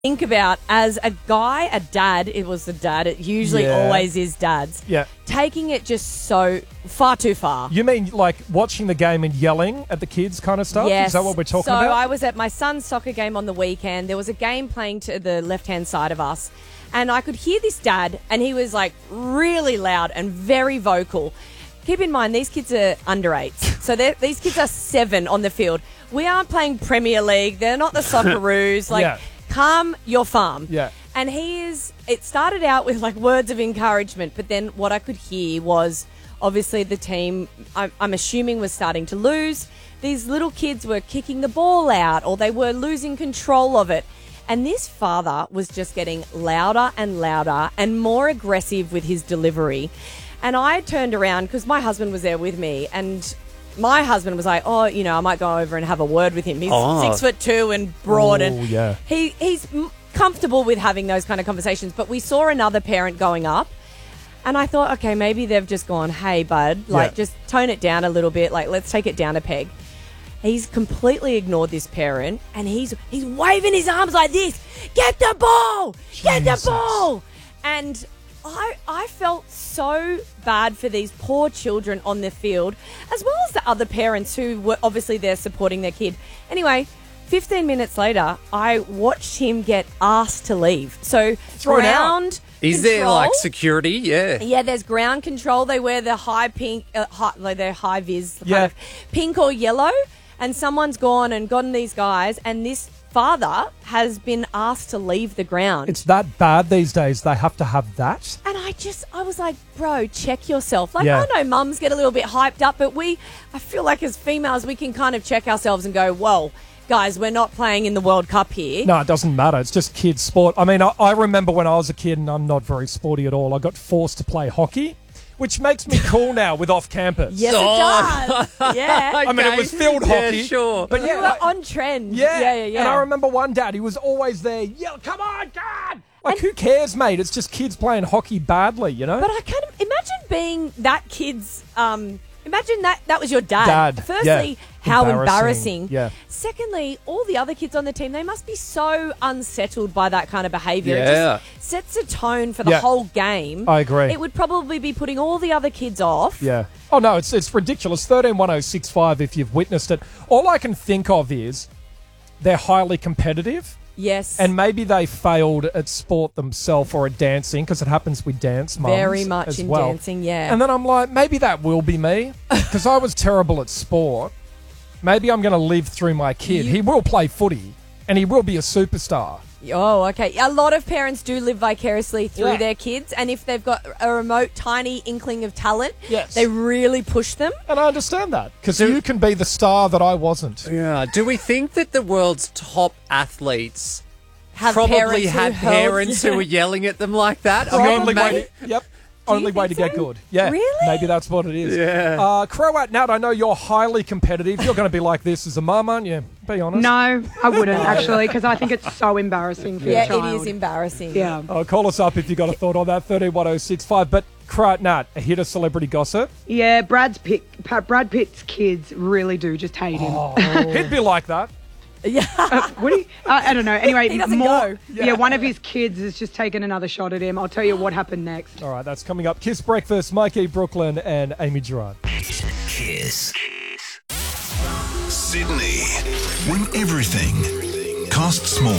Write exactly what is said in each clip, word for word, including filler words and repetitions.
think about as a guy, a dad, it was the dad, it usually Yeah. always is dads, Yeah. taking it just so far too far. You mean like watching the game and yelling at the kids kind of stuff? Yes. Is that what we're talking so about? So I was at my son's soccer game on the weekend. There was a game playing to the left-hand side of us, and I could hear this dad, and he was like really loud and very vocal. Keep in mind, these kids are under eights. So they're- these kids are seven on the field. We aren't playing Premier League. They're not the Socceroos. Like, Yeah. calm your farm. Yeah. And he is, it started out with like words of encouragement, but then what I could hear was obviously the team, I'm, I'm assuming, was starting to lose. These little kids were kicking the ball out or they were losing control of it. And this father was just getting louder and louder and more aggressive with his delivery. And I turned around because my husband was there with me, and my husband was like, oh, you know, I might go over and have a word with him. He's Oh. six foot two and broad, Oh, and yeah. he he's m- comfortable with having those kind of conversations. But we saw another parent going up, and I thought, okay, maybe they've just gone, hey, bud, like Yeah. just tone it down a little bit. Like, let's take it down a peg. He's completely ignored this parent, and he's he's waving his arms like this. Get the ball! Get Jesus. the ball! And I I felt so bad for these poor children on the field, as well as the other parents who were obviously there supporting their kid. Anyway, fifteen minutes later, I watched him get asked to leave. So Thrown out. ground Is there control- like security? Yeah. yeah, there's ground control. They wear the high pink, uh, high, like their high vis, kind Yeah. of pink or yellow. And someone's gone and gotten these guys, and this father has been asked to leave the ground. It's that bad these days. They have to have that. and I just, I was like, bro, check yourself. Like, Yeah. I know mums get a little bit hyped up, but we, I feel like as females, we can kind of check ourselves and go, whoa, guys, we're not playing in the World Cup here. No, it doesn't matter. It's just kids' sport. I mean, I, I remember when I was a kid, and I'm not very sporty at all, I got forced to play hockey, which makes me cool now with off-campus. Yes, Oh. it does. Yeah. I mean, it was field Yeah, hockey. sure. But You yeah, were like- on trend. yeah, yeah, yeah. yeah. And I remember one dad, he was always there, yell, come on, God! Like, who cares, mate? It's just kids playing hockey badly, you know? But I kind of imagine being that kid's. Um, imagine that that was your dad. Dad, Firstly, yeah. how Embarrassing, embarrassing. yeah. Secondly, all the other kids on the team, they must be so unsettled by that kind of behaviour. It Yeah. just sets a tone for the Yeah. whole game. I agree. It would probably be putting all the other kids off. Yeah. Oh, no, it's it's ridiculous. thirteen one oh six five if you've witnessed it. All I can think of is they're highly competitive, Yes. and maybe they failed at sport themselves or at dancing, because it happens with dance mums very much as in well. dancing, yeah. And then I'm like, maybe that will be me, because I was terrible at sport. Maybe I'm going to live through my kid. You- He will play footy, and he will be a superstar. Oh, okay. A lot of parents do live vicariously through Yeah. their kids, and if they've got a remote, tiny inkling of talent, Yes. they really push them. And I understand that, because you can be the star that I wasn't. Yeah. Do we think that the world's top athletes Have probably parents who had held- parents who were yelling at them like that? The I mean, only may- way to, yep. Only you way think to get so? good. Yeah. Really? Maybe that's what it is. Yeah. Uh, Croat Nat, I know you're highly competitive. You're going to be like this as a mum, aren't you? Be honest. No, I wouldn't actually, because I think it's so embarrassing for Yeah, your child. it is embarrassing. Yeah. Uh, call us up if you got a thought on that, thirteen one oh six five. But Croat Nat, a hit of celebrity gossip. Yeah, Brad's Pitt, Pa- Brad Pitt's kids really do just hate him. Oh, he'd be like that. Yeah. What do you, I, I don't know. Anyway, He doesn't more. go. Yeah. one of his kids has just taken another shot at him. I'll tell you what happened next. All right, that's coming up. Kiss Breakfast, Mikey Brooklyn and Amy Gerard. Kiss. Sydney. When everything costs more.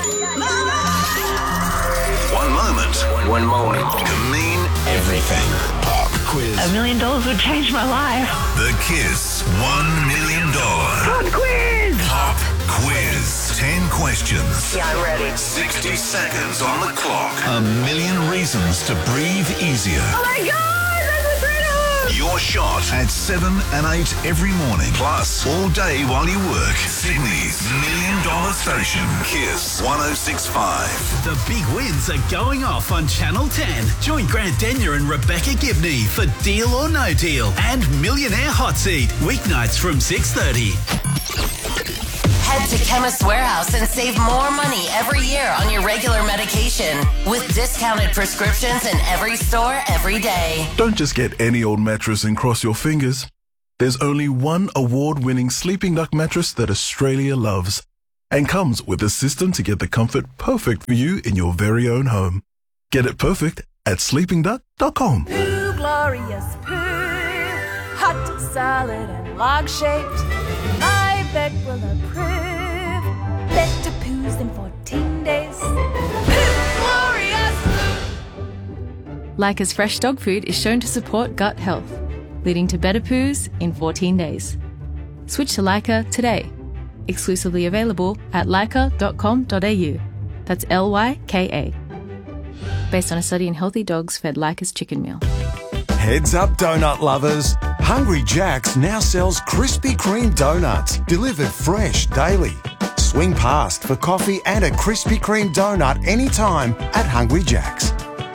One moment. One moment. Can mean everything. Pop quiz. A million dollars would change my life. The Kiss One Million Dollar Pop Quiz! Pop Quiz. Ten questions. Yeah, I'm ready. Sixty seconds on the clock. A million reasons to breathe easier. Oh my God, that's a freedom! Your shot at seven and eight every morning. Plus, all day while you work. Sydney's Million Dollar Station. Kiss one oh six point five. The big wins are going off on Channel ten. Join Grant Denyer and Rebecca Gibney for Deal or No Deal and Millionaire Hot Seat. Weeknights from six thirty. Head to Chemist Warehouse and save more money every year on your regular medication with discounted prescriptions in every store every day. Don't just get any old mattress and cross your fingers. There's only one award-winning sleeping duck mattress that Australia loves. and comes with a system to get the comfort perfect for you in your very own home. Get it perfect at sleeping duck dot com. Poo, glorious poo, hot, solid and log-shaped. My bed will approve. Better poos than fourteen days. Poo, glorious poo. Leica's fresh dog food is shown to support gut health, leading to better poos in fourteen days. Switch to Leica today. Exclusively available at leica dot com dot a u. That's L Y K A. Based on a study in healthy dogs fed Leica's chicken meal. Heads up, donut lovers. Hungry Jack's now sells Krispy Kreme donuts, delivered fresh daily. Swing past for coffee and a Krispy Kreme donut anytime at Hungry Jack's.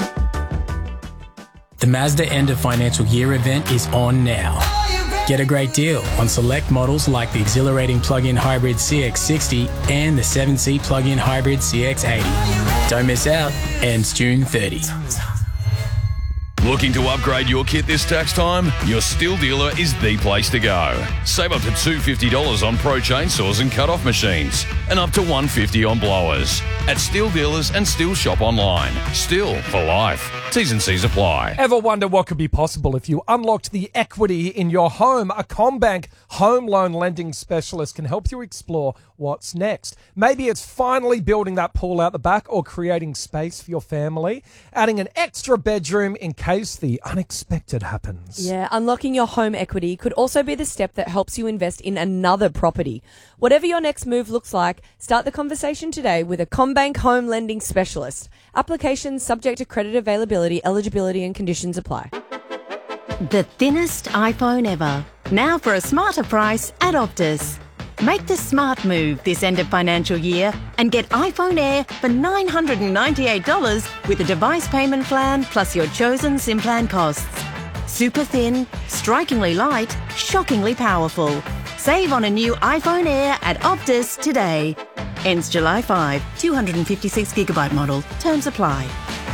The Mazda end of financial year event is on now. Get a great deal on select models like the exhilarating plug-in hybrid C X sixty and the seven seat plug-in hybrid C X eighty. Don't miss out. Ends June thirtieth. Looking to upgrade your kit this tax time? Your Stihl dealer is the place to go. Save up to two hundred fifty dollars on pro chainsaws and cut-off machines, and up to one hundred fifty dollars on blowers. At Stihl dealers and Stihl shop online. Stihl for life. T's and C's apply. Ever wonder what could be possible if you unlocked the equity in your home? A CommBank home loan lending specialist can help you explore what's next. Maybe it's finally building that pool out the back or creating space for your family, adding an extra bedroom in case the unexpected happens. Yeah, unlocking your home equity could also be the step that helps you invest in another property. Whatever your next move looks like, start the conversation today with a CommBank home lending specialist. Applications subject to credit availability, eligibility and conditions apply. The thinnest iPhone ever. Now for a smarter price at Optus. Make the smart move this end of financial year and get iPhone Air for nine hundred ninety-eight dollars with a device payment plan plus your chosen SIM plan costs. Super thin, strikingly light, shockingly powerful. Save on a new iPhone Air at Optus today. Ends July fifth. two hundred fifty-six gigabyte model. Terms apply.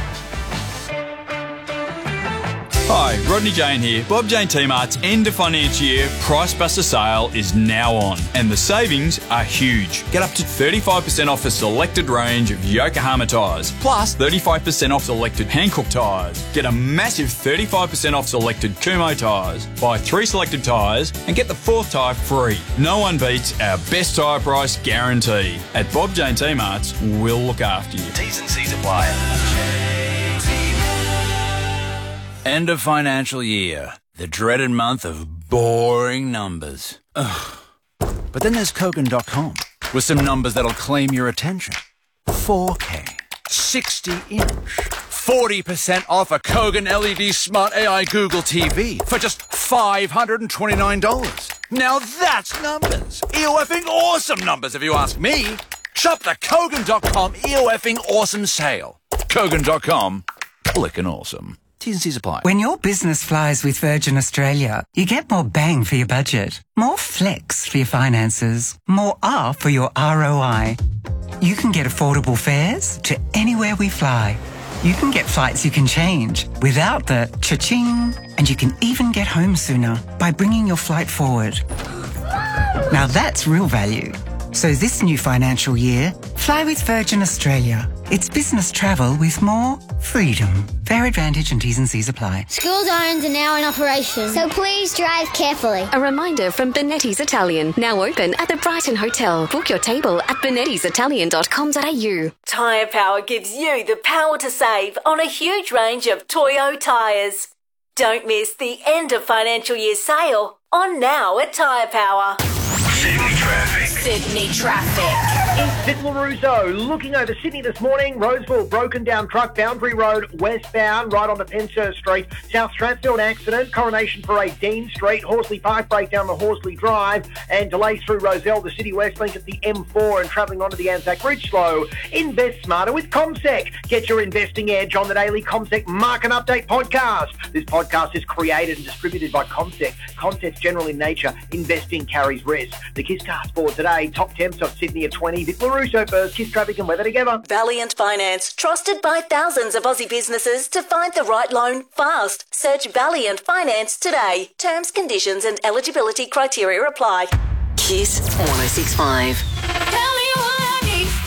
Hi, Rodney Jane here. Bob Jane T-Mart's end of financial year Price Buster sale is now on, and the savings are huge. Get up to thirty-five percent off a selected range of Yokohama tyres, plus thirty-five percent off selected Hankook tyres. Get a massive thirty-five percent off selected Kumho tyres. Buy three selected tyres and get the fourth tyre free. No one beats our best tyre price guarantee. At Bob Jane T-Mart's, we'll look after you. T's and C's apply. End of financial year. The dreaded month of boring numbers. Ugh. But then there's Kogan dot com with some numbers that'll claim your attention. four K, sixty inch, forty percent off a Kogan L E D Smart A I Google T V for just five hundred twenty-nine dollars. Now that's numbers. E-O-effing awesome numbers if you ask me. Shop the Kogan dot com E-O-effing awesome sale. Kogan dot com, clickin' awesome. T's and C's apply. When your business flies with Virgin Australia, you get more bang for your budget, more flex for your finances, more R for your R O I. You can get affordable fares to anywhere we fly. You can get flights you can change without the cha-ching, and you can even get home sooner by bringing your flight forward. Now that's real value. So this new financial year, fly with Virgin Australia. It's business travel with more freedom. Fare advantage and T's and C's apply. School zones are now in operation, so please drive carefully. A reminder from Benetti's Italian, now open at the Brighton Hotel. Book your table at benettis italian dot com dot a u. Tyre Power gives you the power to save on a huge range of Toyo tyres. Don't miss the end of financial year sale on now at Tyre Power. Sydney traffic. Sydney traffic. In Fitzroy, looking over Sydney this morning, Roseville, broken down truck, Boundary Road, westbound, right onto Penshurst Street, South Strathfield accident, Coronation Parade, Dean Street, Horsley Park breakdown the Horsley Drive, and delays through Roselle, the City West Link at the M four and travelling onto the Anzac Ridge slow. Invest smarter with CommSec. Get your investing edge on the daily CommSec Market Update podcast. This podcast is created and distributed by CommSec. Concepts general in nature. Investing carries risk. The KissCast board today. Top temps of Sydney at twenty. Vic LaRusso first. Kiss traffic and weather together. Valiant Finance, trusted by thousands of Aussie businesses to find the right loan fast. Search Valiant Finance today. Terms, conditions and eligibility criteria apply. Kiss one oh six point five. Tell me what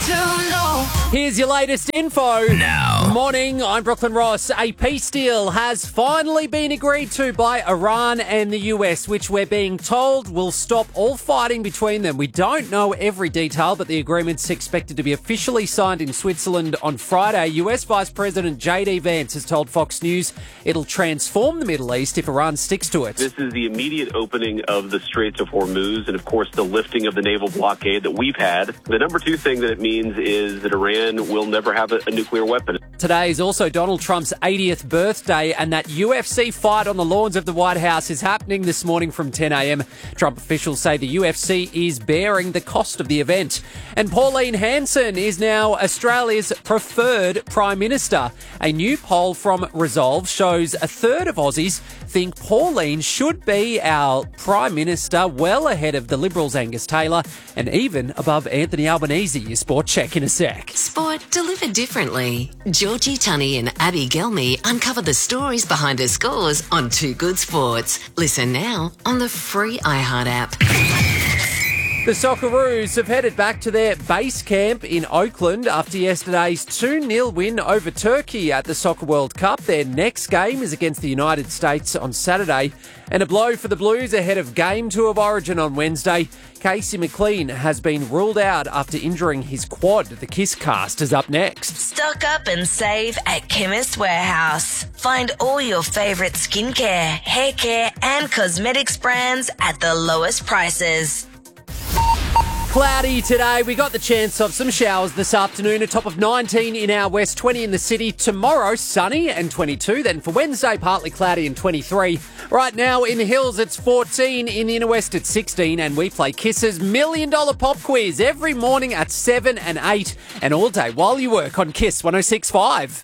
to know. Here's your latest info. Now. Morning, I'm Brooklyn Ross. A peace deal has finally been agreed to by Iran and the U S, which we're being told will stop all fighting between them. We don't know every detail, but the agreement's expected to be officially signed in Switzerland on Friday. U S Vice President J D Vance has told Fox News it'll transform the Middle East if Iran sticks to it. This is the immediate opening of the Straits of Hormuz and, of course, the lifting of the naval blockade that we've had. The number two thing that it means is that Iran will never have a, a nuclear weapon. Today is also Donald Trump's eightieth birthday, and that U F C fight on the lawns of the White House is happening this morning from ten a.m. Trump officials say the U F C is bearing the cost of the event. And Pauline Hanson is now Australia's preferred Prime Minister. A new poll from Resolve shows a third of Aussies think Pauline should be our Prime Minister, well ahead of the Liberals' Angus Taylor and even above Anthony Albanese. Your sport check in a sec. Sport delivered differently. Georgie Tunney and Abby Gelmy uncover the stories behind her scores on Too Good Sports. Listen now on the free iHeart app. The Socceroos have headed back to their base camp in Oakland after yesterday's two nil win over Turkey at the Soccer World Cup. Their next game is against the United States on Saturday. And a blow for the Blues ahead of Game two of Origin on Wednesday. Casey McLean has been ruled out after injuring his quad. The Kiss cast is up next. Stock up and save at Chemist Warehouse. Find all your favourite skincare, hair care and cosmetics brands at the lowest prices. Cloudy today. We got the chance of some showers this afternoon. A top of nineteen in our west, twenty in the city. Tomorrow, sunny and twenty-two. Then for Wednesday, partly cloudy and twenty-three. Right now in the hills, it's fourteen. In the inner west, it's sixteen. And we play Kiss's Million Dollar Pop Quiz every morning at seven and eight. And all day while you work on Kiss one oh six point five.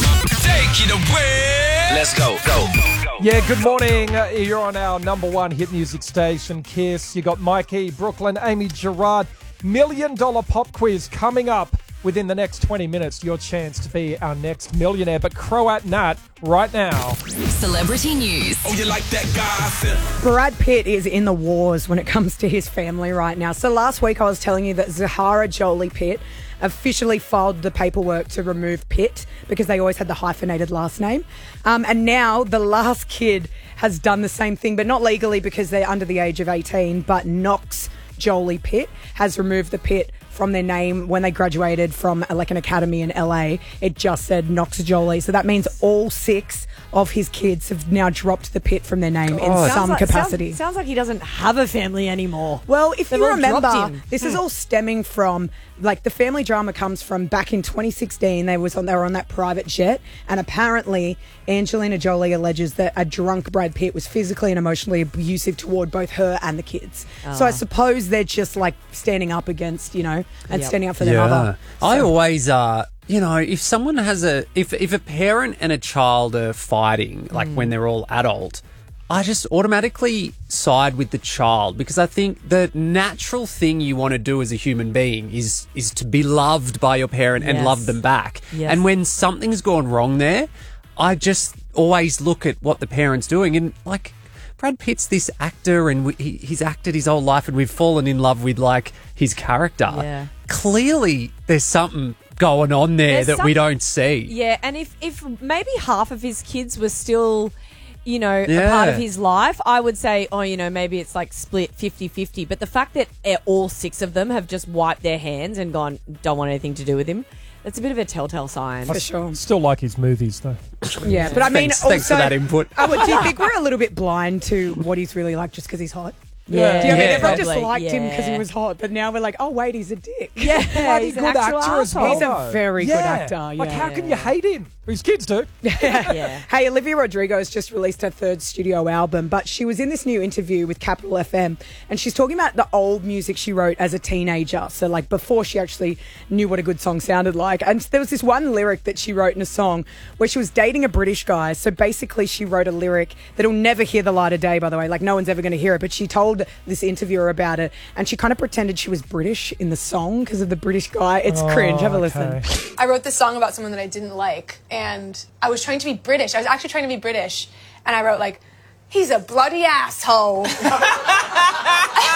Take it away. Let's go. Go. Yeah, good morning. Uh, You're on our number one hit music station, Kiss. You got Mikey, Brooklyn, Amy Gerard. Million Dollar Pop Quiz coming up within the next twenty minutes. Your chance to be our next millionaire. But Croat Nat right now. Celebrity news. Oh, you like that gossip? Brad Pitt is in the wars when it comes to his family right now. So last week I was telling you that Zahara Jolie Pitt officially filed the paperwork to remove Pitt because they always had the hyphenated last name. Um, and now the last kid has done the same thing, but not legally because they're under the age of eighteen. But Knox Jolie Pitt has removed the Pitt from their name when they graduated from like an academy in L A. It just said Knox Jolie. So that means all six of his kids have now dropped the Pitt from their name in Sounds some like- capacity. Sounds, sounds like he doesn't have a family anymore. Well, if They've you all dropped remember, him. this is Hmm. all stemming from, like, the family drama comes from back in twenty sixteen. They was on they were on that private jet, and apparently Angelina Jolie alleges that a drunk Brad Pitt was physically and emotionally abusive toward both her and the kids. So Oh. I suppose they're just like standing up against, you know, and Yep. standing up for their mother. I So- always, uh, you know, if someone has a, if if a parent and a child are fighting, like Mm. when they're all adult, I just automatically side with the child because I think the natural thing you want to do as a human being is is to be loved by your parent and Yes. love them back. Yes. And when something's gone wrong there, I just always look at what the parent's doing and like. Brad Pitt's this actor and we, he, he's acted his whole life and we've fallen in love with like his character. Yeah. Clearly there's something going on there There's that we some- don't see. Yeah, and if, if maybe half of his kids were still, you know, a Yeah. part of his life, I would say, oh, you know, maybe it's like split fifty-fifty. But the fact that eh, all six of them have just wiped their hands and gone, don't want anything to do with him, that's a bit of a telltale sign. I s- Still like his movies, though. Yeah, but I mean, Thanks- also, thanks for that input. I would, do you think we're a little bit blind to what he's really like just because he's hot? Yeah. Do you know what I mean? Yeah, Everyone just probably, liked him because he yeah. was hot, but now we're like, oh wait, he's a dick. Yeah, Bloody he's an good actual actor as well. He's a though. very good Yeah. actor, Like, yeah. how can you hate him? His kids do. Yeah. Hey, Olivia Rodrigo has just released her third studio album, but she was in this new interview with Capital F M, and she's talking about the old music she wrote as a teenager. So, like, before she actually knew what a good song sounded like. And there was this one lyric that she wrote in a song where she was dating a British guy. So basically, she wrote a lyric that'll never hear the light of day, by the way. Like, no one's ever going to hear it. But she told this interviewer about it, and she kind of pretended she was British in the song because of the British guy. It's cringe. Have a listen. I wrote this song about someone that I didn't like, and I was trying to be British. I was actually trying to be British, and I wrote like, "He's a bloody asshole."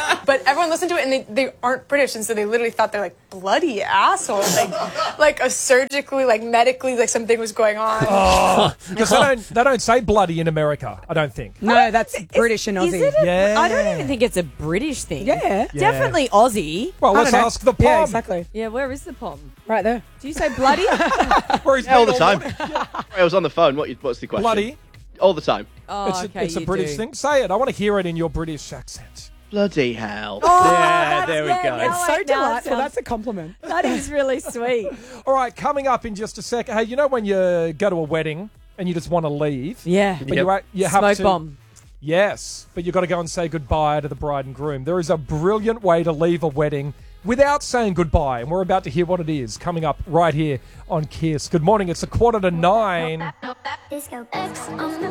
But everyone listened to it, and they, they aren't British, and so they literally thought they're like, bloody asshole. Like, like a surgically, like medically, like something was going on. Oh, because they don't, they don't say bloody in America, I don't think. No, that's British and Aussie. Is it a, Yeah. I don't even think it's a British thing. Yeah. Yeah. Definitely Aussie. Well, I let's don't know. ask the pom. Yeah, exactly. Yeah, where is the pom? Right there. Do you say bloody? Where he's Yeah, all been the time. morning. I was on the phone. What? What's the question? Bloody. All the time. Oh, it's a, okay, it's a you British do. thing. Say it. I want to hear it in your British accent. Bloody hell. Oh, yeah, that's- there we yeah, go. now It's I- so now it delightful. sounds- That's a compliment. That is really sweet. All right, coming up in just a second. Hey, you know when you go to a wedding and you just want to leave? Yeah. But you, you have Smoke to, bomb. Yes, but you've got to go and say goodbye to the bride and groom. There is a brilliant way to leave a wedding without saying goodbye, and we're about to hear what it is coming up right here on Kiss. Good morning. It's a quarter to nine. Disco X on the